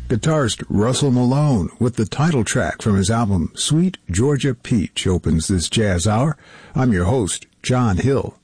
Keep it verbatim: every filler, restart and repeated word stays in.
Guitarist Russell Malone with the title track from his album Sweet Georgia Peach opens this jazz hour. I'm your host, John Hill.